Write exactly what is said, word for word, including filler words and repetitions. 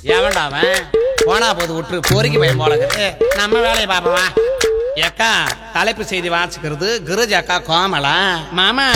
எவன்டா அவன்? போனா போது விட்டு பொறுக்கி பையன் போல இருக்குது. நம்ம வேலையை பார்ப்போம். ஏக்கா தலைப்பு செய்தி வாசிக்கிறது கிருஜாக்கா கோமலா மாமா.